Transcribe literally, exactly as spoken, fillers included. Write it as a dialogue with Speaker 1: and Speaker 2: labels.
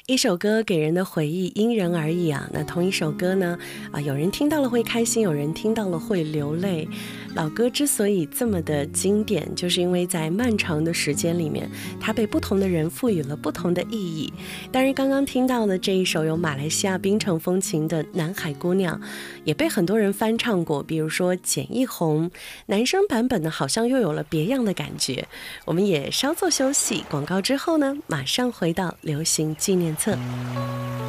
Speaker 1: 一首歌给人的回忆因人而异啊。那同一首歌呢，啊，有人听到了会开心，有人听到了会流泪。老歌之所以这么的经典，就是因为在漫长的时间里面，它被不同的人赋予了不同的意义。当然，刚刚听到的这一首有马来西亚槟城风情的《南海姑娘》，也被很多人翻唱过，比如说简奕红。男生版本呢，好像又有了别样的感觉。我们也稍作休息，广告之后呢，马上回到流行纪念册。